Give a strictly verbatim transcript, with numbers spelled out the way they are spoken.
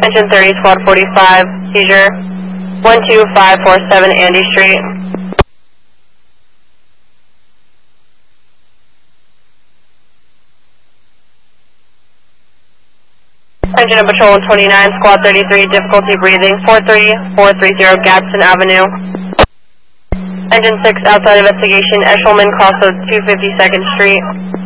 Engine thirty, Squad forty-five, seizure, one two five four seven Andy Street. Engine of Patrol one twenty-nine, Squad thirty-three, difficulty breathing, four three four three zero Gadsden Avenue. Engine six, outside investigation, Eshelman, cross of two fifty-second Street.